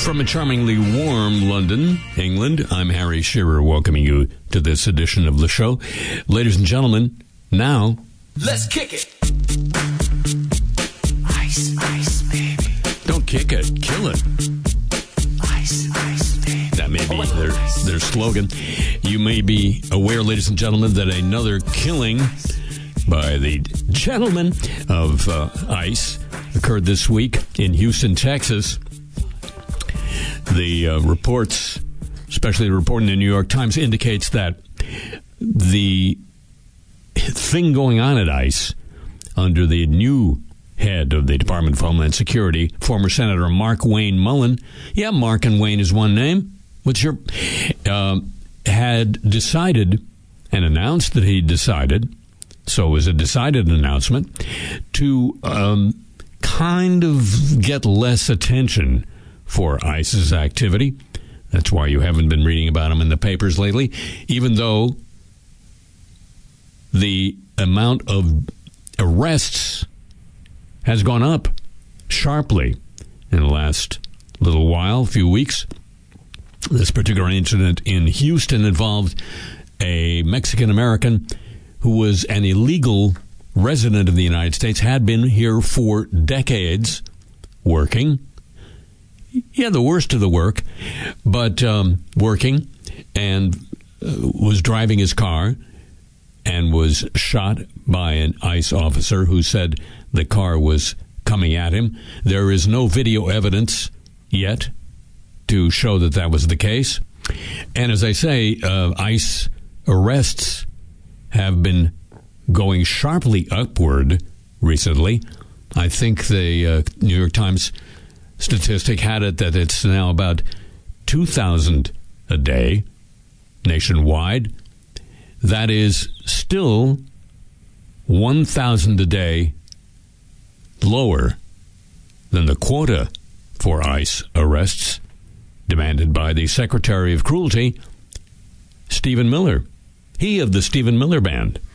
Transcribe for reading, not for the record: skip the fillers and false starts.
From a charmingly warm London, England, I'm Harry Shearer, welcoming you to this edition of the show. Ladies and gentlemen, now... let's kick it! Ice, ice, baby. Don't kick it, kill it. Ice, ice, baby. That may be their slogan. You may be aware, ladies and gentlemen, that another killing by the gentleman of ICE occurred this week in Houston, Texas. The reports, especially the report in the New York Times, indicates that the thing going on at ICE under the new head of the Department of Homeland Security, former Senator Mark Wayne Mullen, yeah, Mark and Wayne is one name, had decided and announced that he decided, so it was a decided announcement, to kind of get less attention for ICE's activity. That's why you haven't been reading about them in the papers lately, even though the amount of arrests has gone up sharply in the last little while, few weeks. This particular incident in Houston involved a Mexican-American who was an illegal resident of the United States, had been here for decades working. He had the worst of the work, but working, and was driving his car and was shot by an ICE officer who said the car was coming at him. There is no video evidence yet to show that that was the case. And as I say, ICE arrests have been going sharply upward recently. I think the New York Times statistic had it that it's now about 2,000 a day nationwide. That is still 1,000 a day lower than the quota for ICE arrests demanded by the Secretary of Cruelty, Stephen Miller. He of the Stephen Miller Band.